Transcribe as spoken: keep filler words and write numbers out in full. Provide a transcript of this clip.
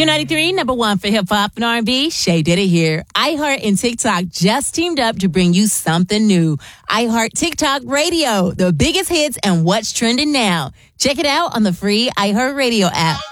Q ninety-three, number one for hip hop and R and B. Shay did it here. iHeart and TikTok just teamed up to bring you something new. iHeart TikTok Radio, the biggest hits and what's trending now. Check it out on the free iHeart Radio app.